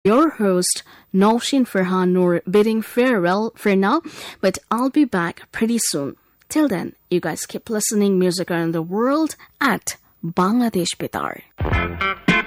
your host, Naushin Farhan Noor, bidding farewell for now, but I'll be back pretty soon. Till then, you guys keep listening music around the world at Bangladesh Bidar.